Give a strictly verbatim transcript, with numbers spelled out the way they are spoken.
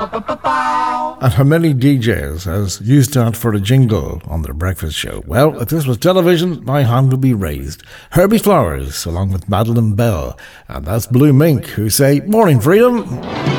And how many D Js has used that for a jingle on their breakfast show? Well, if this was television, my hand would be raised. Herbie Flowers, along with Madeline Bell. And that's Blue Mink, who say, "Morning, Freedom."